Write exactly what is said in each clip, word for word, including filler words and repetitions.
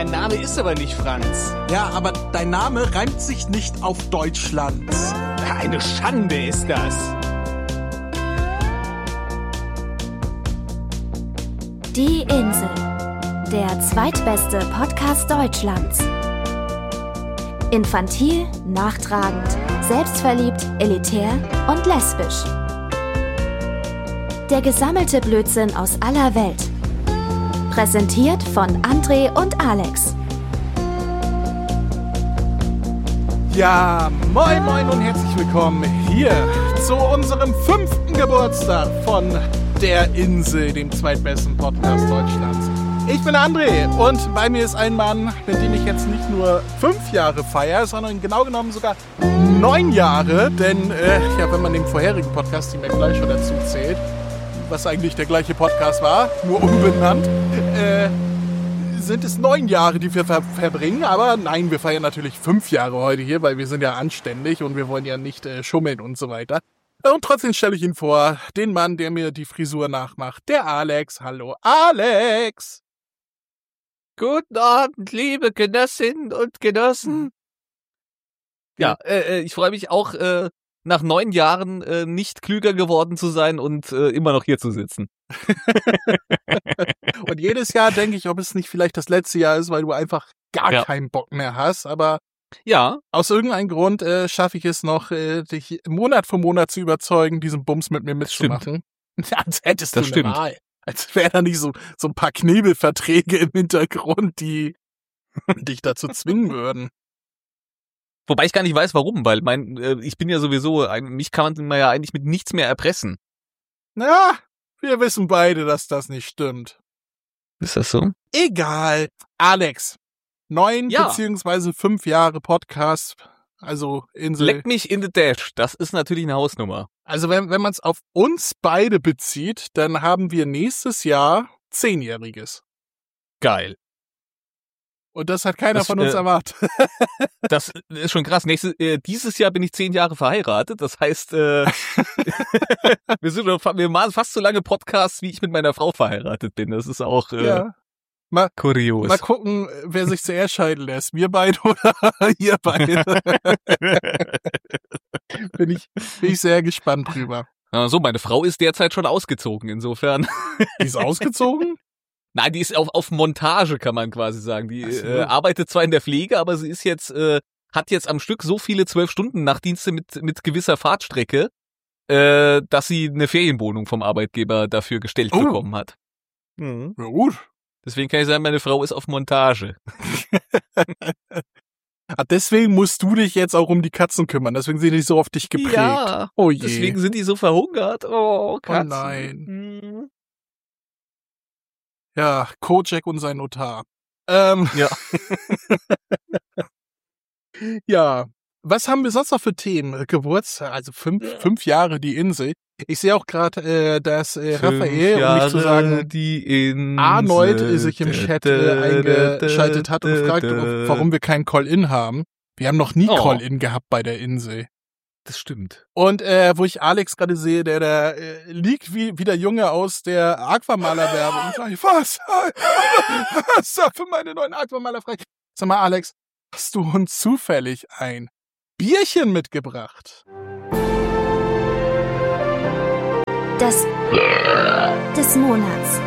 Mein Name ist aber nicht Franz. Ja, aber dein Name reimt sich nicht auf Deutschland. Eine Schande ist das. Die Insel, der zweitbeste Podcast Deutschlands. Infantil, nachtragend, selbstverliebt, elitär und lesbisch. Der gesammelte Blödsinn aus aller Welt. Präsentiert von André und Alex. Ja, moin moin und herzlich willkommen hier zu unserem fünften Geburtstag von der Insel, dem zweitbesten Podcast Deutschlands. Ich bin André und bei mir ist ein Mann, mit dem ich jetzt nicht nur fünf Jahre feiere, sondern genau genommen sogar neun Jahre. Denn äh, ja, wenn man den vorherigen Podcast, den mir gleich schon dazu zählt, was eigentlich der gleiche Podcast war, nur umbenannt, äh, sind es neun Jahre, die wir ver- verbringen. Aber nein, wir feiern natürlich fünf Jahre heute hier, weil wir sind ja anständig und wir wollen ja nicht äh, schummeln und so weiter. Und trotzdem stelle ich ihn vor, den Mann, der mir die Frisur nachmacht, der Alex. Hallo, Alex! Guten Abend, liebe Genossinnen und Genossen. Ja, äh, ich freue mich auch, äh, nach neun Jahren äh, nicht klüger geworden zu sein und äh, immer noch hier zu sitzen. Und jedes Jahr denke ich, ob es nicht vielleicht das letzte Jahr ist, weil du einfach gar Ja. keinen Bock mehr hast. Aber Ja, aus irgendeinem Grund äh, schaffe ich es noch, äh, dich Monat für Monat zu überzeugen, diesen Bums mit mir mitzumachen. Als hättest Das du stimmt. eine Wahl. Als wären da nicht so, so ein paar Knebelverträge im Hintergrund, die dich dazu zwingen würden. wobei ich gar nicht weiß, warum, weil mein, äh, ich bin ja sowieso, ein, mich kann man ja eigentlich mit nichts mehr erpressen. Na, wir wissen beide, dass das nicht stimmt. Ist das so? Egal. Alex, neun Ja. beziehungsweise fünf Jahre Podcast, also Insel. Leck mich in the Dash, das ist natürlich eine Hausnummer. Also wenn, wenn man es auf uns beide bezieht, dann haben wir nächstes Jahr Zehnjähriges. Geil. Und das hat keiner Das, von uns äh, erwartet. Das ist schon krass. Nächstes, äh, dieses Jahr bin ich zehn Jahre verheiratet. Das heißt, äh, wir sind noch, wir machen fast so lange Podcasts, wie ich mit meiner Frau verheiratet bin. Das ist auch äh, Ja. Mal, kurios. mal gucken, wer sich zuerst scheiden lässt. Wir beide oder ihr beide. bin, ich, bin ich sehr gespannt drüber. Ja, so, meine Frau ist derzeit schon ausgezogen. Insofern. Die ist ausgezogen? Nein, die ist auf, auf Montage, kann man quasi sagen. Die Ach so. äh, arbeitet zwar in der Pflege, aber sie ist jetzt, äh, hat jetzt am Stück so viele zwölf Stunden Nachtdienste mit, mit gewisser Fahrtstrecke, äh, dass sie eine Ferienwohnung vom Arbeitgeber dafür gestellt Oh. bekommen hat. Mhm. Ja, gut. Deswegen kann ich sagen, meine Frau ist auf Montage. Ah, deswegen musst du dich jetzt auch um die Katzen kümmern. Deswegen sind die so auf dich geprägt. Ja, Oh je. deswegen sind die so verhungert. Oh, Katzen. nein. Mhm. Ja, Kojak und sein Notar. Ähm, Ja. ja. Was haben wir sonst noch für Themen? Geburtstag, also fünf, fünf Jahre die Insel. Ich sehe auch gerade, äh, dass äh, Raphael, um nicht zu sagen, die Insel, Arnold äh, sich im Chat äh, eingeschaltet hat und fragt, ob- warum wir keinen Call-In haben. Wir haben noch nie Oh. Call-In gehabt bei der Insel. Das stimmt. Und äh, wo ich Alex gerade sehe, der da äh, liegt wie, wie der Junge aus der Aquamaler-Werbung. Und sag ich, was? Was ist für meine neuen Aquamaler frei? Sag mal, Alex, hast du uns zufällig ein Bierchen mitgebracht? Das des Monats.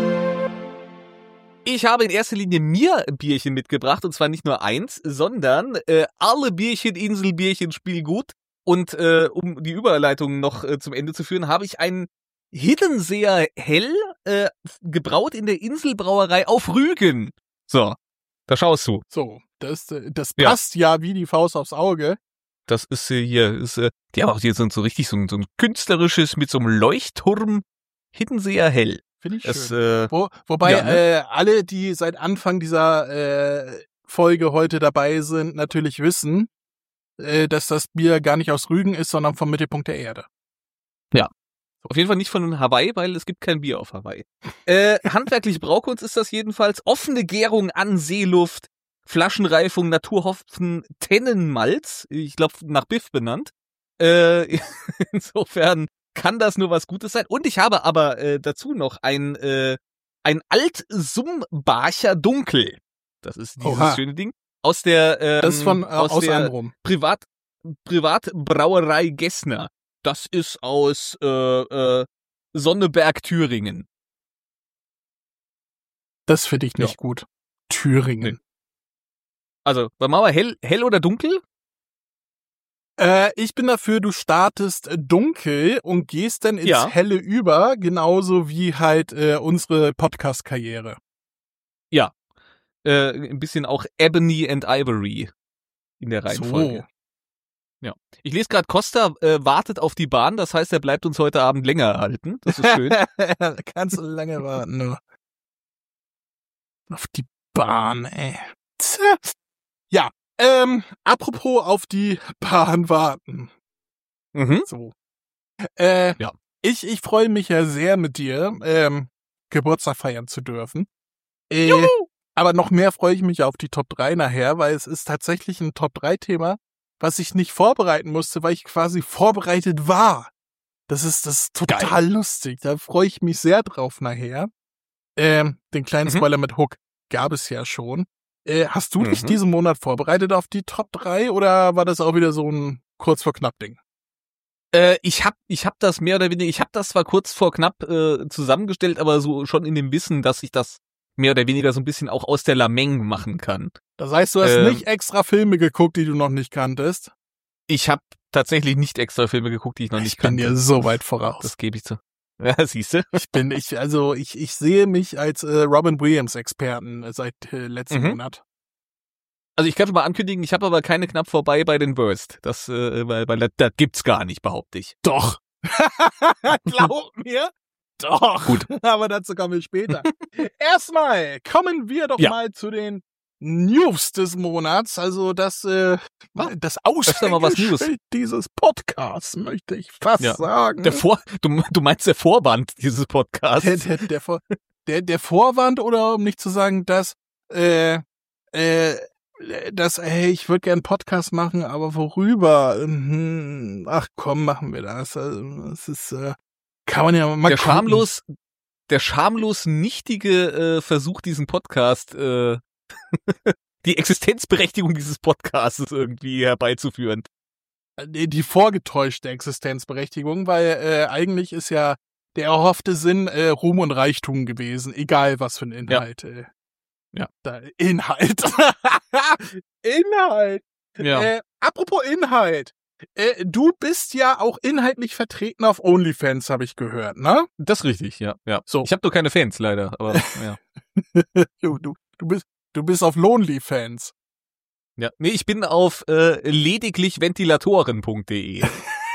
Ich habe in erster Linie mir ein Bierchen mitgebracht, und zwar nicht nur eins, sondern äh, alle Bierchen, Inselbierchen, Spielgut. Und äh, um die Überleitung noch äh, zum Ende zu führen, habe ich ein Hiddenseer Hell äh, gebraut in der Inselbrauerei auf Rügen. So, da schaust du. So, das, äh, das Ja. passt ja wie die Faust aufs Auge. Das ist äh, hier, ist, äh, die haben auch hier so, so richtig so, ein- so ein künstlerisches mit so einem Leuchtturm Hiddenseer Hell. Finde ich Das, schön. äh, Wo, wobei ja, ne? äh, alle, die seit Anfang dieser äh, Folge heute dabei sind, natürlich wissen, äh, dass das Bier gar nicht aus Rügen ist, sondern vom Mittelpunkt der Erde. Auf jeden Fall nicht von Hawaii, weil es gibt kein Bier auf Hawaii. Äh, handwerklich Braukunst ist das jedenfalls. Offene Gärung an Seeluft, Flaschenreifung, Naturhopfen, Tennenmalz, ich glaube nach Biff benannt. Äh, insofern kann das nur was Gutes sein. Und ich habe aber äh, dazu noch ein, äh, ein Alt-Sumbacher Dunkel. Das ist dieses Oha. schöne Ding. Aus der, ähm, Das ist von äh, aus, aus der Andrum. Privat, Privatbrauerei Gessner. Das ist aus äh, äh, Sonneberg, Thüringen. Das finde ich nicht Ja. gut. Thüringen. Also, bei Mauer hell, hell oder dunkel? Äh, ich bin dafür, du startest äh, dunkel und gehst dann ins Ja. Helle über, genauso wie halt äh, unsere Podcast-Karriere. Äh, ein bisschen auch Ebony and Ivory in der Reihenfolge. So. Ja. Ich lese gerade, Costa äh, wartet auf die Bahn, das heißt, er bleibt uns heute Abend länger erhalten. Das ist schön. Kannst du lange warten, nur. Auf die Bahn, ey. Tja. Ja, ähm, apropos auf die Bahn warten. mhm. So. Äh, Ja. ich, ich freue mich ja sehr mit dir, ähm, Geburtstag feiern zu dürfen. Äh, Juhu! aber noch mehr freue ich mich auf die Top drei nachher, weil es ist tatsächlich ein Top drei Thema, was ich nicht vorbereiten musste, weil ich quasi vorbereitet war. Das ist, das ist total Geil. lustig. Da freue ich mich sehr drauf nachher. Ähm, den kleinen Mhm. Spoiler mit Hook gab es ja schon. Äh, hast du dich Mhm. diesen Monat vorbereitet auf die Top drei oder war das auch wieder so ein kurz vor knapp Ding? Äh, ich hab, ich hab das mehr oder weniger, ich hab das zwar kurz vor knapp äh, zusammengestellt, aber so schon in dem Wissen, dass ich das mehr oder weniger so ein bisschen auch aus der Lameng machen kann. Das heißt, du hast Ähm. nicht extra Filme geguckt, die du noch nicht kanntest. Ich habe tatsächlich nicht extra Filme geguckt, die ich noch nicht Ich bin kannte. dir so weit voraus. Das gebe ich zu. Ja, siehst du? Ich bin, ich, also ich, ich sehe mich als äh, Robin Williams Experten äh, seit äh, letzten Mhm. Monat. Also ich kann schon mal ankündigen, ich habe aber keine knapp vorbei bei den Worst. Das, äh, weil, weil das, das gibt's gar nicht, behaupte ich. Doch. Glaub mir. Doch. Gut. Aber dazu kommen wir später. Erstmal kommen wir doch Ja. mal zu den News des Monats. Also das, äh, Ah, das öfter mal was News. Aushängeschild dieses Podcasts, möchte ich fast Ja. sagen. Der Vor, du, du meinst der Vorwand dieses Podcasts? der, der, der, Vor der, der Vorwand oder um nicht zu sagen, dass, äh, äh, dass, hey, ich würde gern einen Podcast machen, aber worüber? Hm, ach komm, machen wir das. Also, es ist, äh, kann man ja mal der gucken. schamlos, der schamlos nichtige äh, Versuch, diesen Podcast, äh, die Existenzberechtigung dieses Podcasts irgendwie herbeizuführen. Die die vorgetäuschte Existenzberechtigung, weil äh, eigentlich ist ja der erhoffte Sinn äh, Ruhm und Reichtum gewesen, egal was für ein Inhalt. Äh, Ja. Da, Inhalt. Inhalt. Ja. Äh, apropos Inhalt. Äh, du bist ja auch inhaltlich vertreten auf OnlyFans, habe ich gehört, ne? Das ist richtig, ja. ja. So. Ich habe nur keine Fans, leider. Aber ja. du, du, du bist du bist auf Lonely-Fans. ja. Nee, ich bin auf äh, lediglich ventilatoren punkt de.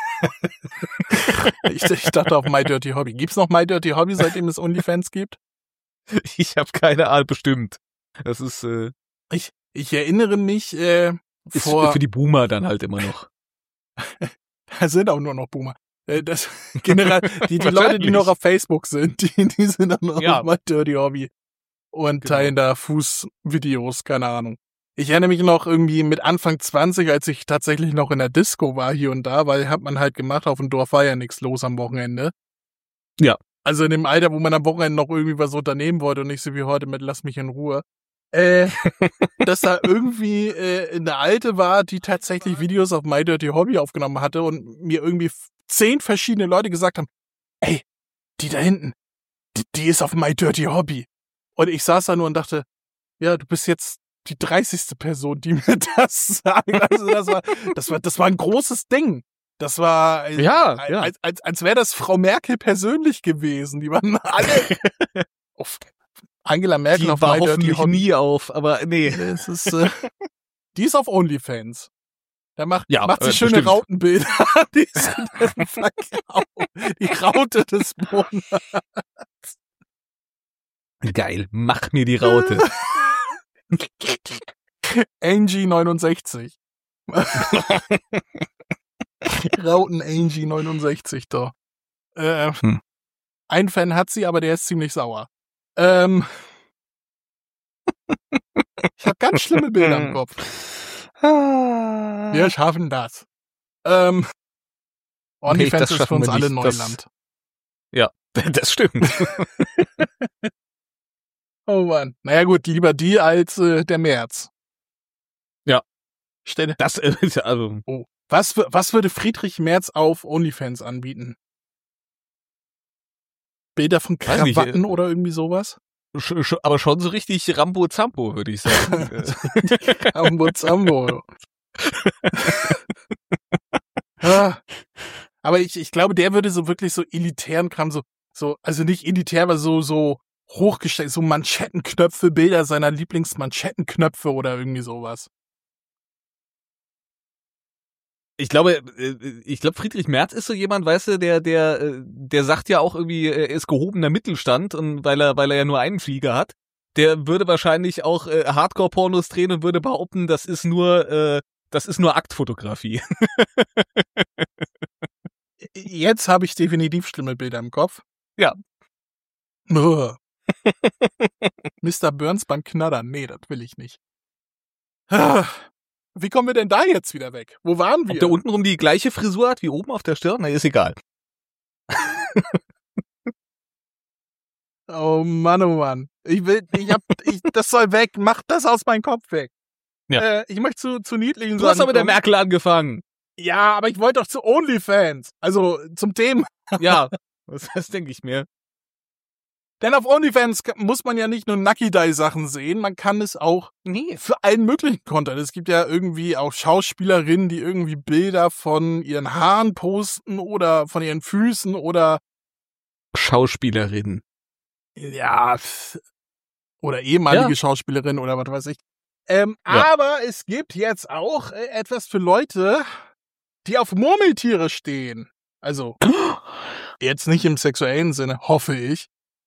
Ich, ich dachte auf My Dirty Hobby. Gibt's noch My Dirty Hobby, seitdem es OnlyFans gibt? Ich habe keine Ahnung, bestimmt. Das ist, äh, Ich, ich erinnere mich, äh, ist vor, für die Boomer dann halt immer noch. da sind auch nur noch Boomer. Äh, Das, generell, die, die Leute, die Wahrscheinlich. noch auf Facebook sind, die, die sind dann noch Ja. auf My Dirty Hobby. Und Genau. teilen da Fußvideos, keine Ahnung. Ich erinnere mich noch irgendwie mit Anfang zwanzig, als ich tatsächlich noch in der Disco war hier und da, weil hat man halt gemacht, auf dem Dorf war ja nichts los am Wochenende. Ja. Also in dem Alter, wo man am Wochenende noch irgendwie was unternehmen wollte und nicht so wie heute mit Lass mich in Ruhe. Äh, dass da irgendwie äh, eine Alte war, die tatsächlich Videos auf My Dirty Hobby aufgenommen hatte und mir irgendwie f- zehn verschiedene Leute gesagt haben, ey, die da hinten, die, die ist auf My Dirty Hobby. Und ich saß da nur und dachte, ja, du bist jetzt die dreißigste Person, die mir das sagt. Also das war, das war, das war ein großes Ding. Das war, als, Ja, als, ja. als, als, als wäre das Frau Merkel persönlich gewesen. Die waren alle auf Angela Merkel Die auf war My Dirty hoffentlich Hobby. nie auf, aber nee. Das ist, äh, die ist auf OnlyFans. Da macht, Ja, macht sie äh, schöne bestimmt. Rautenbilder. Die sind dann verkauft. Die Raute des Monats. Geil, mach mir die Raute. Angie neunundsechzig. Rauten Angie neunundsechzig da. Äh, Hm. Ein Fan hat sie, aber der ist ziemlich sauer. Ähm, ich habe ganz schlimme Bilder im Kopf. Wir schaffen das. Ähm, OnlyFans das ist für schaffen uns wir alle nicht. Das- Neuland. Ja, das stimmt. Oh Mann. Naja gut, lieber die als äh, der Merz. Ja. Stell dir, Das ist also. oh. Was, wür- was würde Friedrich Merz auf OnlyFans anbieten? Bilder von Weiß nicht, Krawatten äh, oder irgendwie sowas? Sch, sch, aber schon so richtig Rambo-Zambo, würde ich sagen. Rambo Zambo. Ah, aber ich, ich glaube, der würde so wirklich so elitären Kram, so, so, also nicht elitär, aber so, so hochgestellt, so Manschettenknöpfe, Bilder seiner Lieblingsmanschettenknöpfe oder irgendwie sowas. Ich glaube, äh, ich glaube, Friedrich Merz ist so jemand, weißt du, der, der, äh, der sagt ja auch irgendwie, er ist gehobener Mittelstand und weil er, weil er ja nur einen Flieger hat, der würde wahrscheinlich auch äh, Hardcore-Pornos drehen und würde behaupten, das ist nur, äh, das ist nur Aktfotografie. Jetzt habe ich definitiv schlimme Bilder im Kopf. Ja. Uah. Mister Burns beim Knattern. Nee, das will ich nicht. Ah, wie kommen wir denn da jetzt wieder weg? Wo waren wir? Ob der untenrum die gleiche Frisur hat wie oben auf der Stirn? Na, ist egal. Oh Mann, oh Mann. Ich will, ich hab, ich, das soll weg. Mach das aus meinem Kopf weg. Ja. Äh, ich möchte zu, zu niedlichen Du hast Sachen aber mit der kommen. Merkel angefangen. Ja, aber ich wollte doch zu OnlyFans. Also zum Thema. Ja, das, das denke ich mir. Denn auf OnlyFans ka- muss man ja nicht nur Nucky-Die-Sachen sehen, man kann es auch Nee. für allen möglichen Content. Es gibt ja irgendwie auch Schauspielerinnen, die irgendwie Bilder von ihren Haaren posten oder von ihren Füßen oder Schauspielerin. ja, pf, oder ehemalige Ja. Schauspielerinnen oder was weiß ich. Ähm, Ja. Aber es gibt jetzt auch äh, etwas für Leute, die auf Murmeltiere stehen. Also jetzt nicht im sexuellen Sinne, hoffe ich.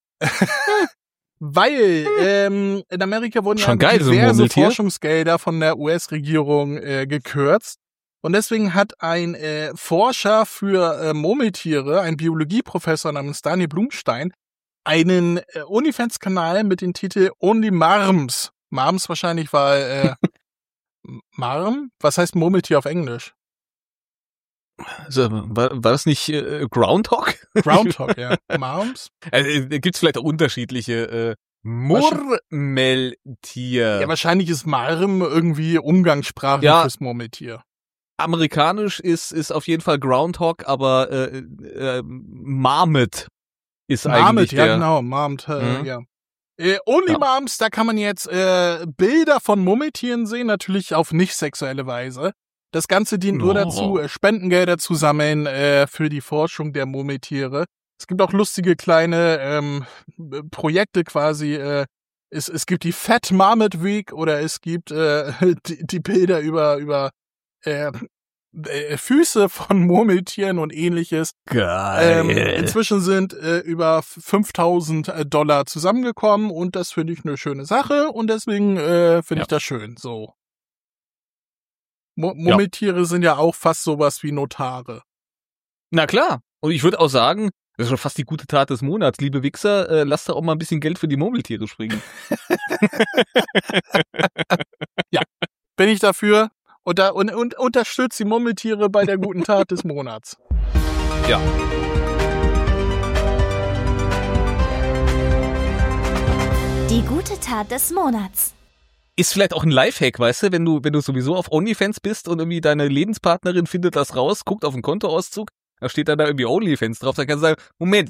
Weil ähm, in Amerika wurden Schon ja geil, so ein diverse Murmeltier. Forschungsgelder von der U S-Regierung äh, gekürzt. Und deswegen hat ein äh, Forscher für äh, Murmeltiere, ein Biologieprofessor namens Daniel Blumstein, einen äh, OnlyFans-Kanal mit dem Titel Only Marms. Marms wahrscheinlich, weil äh, Marm? Was heißt Murmeltier auf Englisch? Also, war, war das nicht äh, Groundhog? Groundhog, ja. Marms? Also, da gibt's vielleicht auch unterschiedliche äh, Murmeltier. Ja, wahrscheinlich ist Marm irgendwie Umgangssprache Ja. fürs Murmeltier. Amerikanisch ist ist auf jeden Fall Groundhog, aber äh, äh, Marmot ist Marmot, eigentlich ja der. genau, Marmot, äh, Mhm. ja. Äh, Only Ja. Marms, da kann man jetzt äh, Bilder von Murmeltieren sehen, natürlich auf nicht sexuelle Weise. Das Ganze dient nur Oh. dazu, äh, Spendengelder zu sammeln äh, für die Forschung der Murmeltiere. Es gibt auch lustige kleine ähm, äh, Projekte quasi. Äh, es, es gibt die Fat Marmot Week oder es gibt äh, die, die Bilder über über äh, äh, Füße von Murmeltieren und ähnliches. Geil. Ähm, inzwischen sind äh, über fünftausend Dollar zusammengekommen und das finde ich eine schöne Sache und deswegen äh, finde Ja. ich das schön. So. Mu- Murmeltiere sind ja auch fast sowas wie Notare. Na klar. Und ich würde auch sagen, das ist schon fast die gute Tat des Monats. Liebe Wichser, äh, lasst doch auch mal ein bisschen Geld für die Murmeltiere springen. Bin ich dafür und, da, und, und unterstützt die Murmeltiere bei der guten Tat des Monats. Ja. Die gute Tat des Monats. Ist vielleicht auch ein Lifehack, weißt du, wenn du, wenn du sowieso auf OnlyFans bist und irgendwie deine Lebenspartnerin findet das raus, guckt auf den Kontoauszug, da steht dann da irgendwie OnlyFans drauf, dann kannst du sagen, Moment,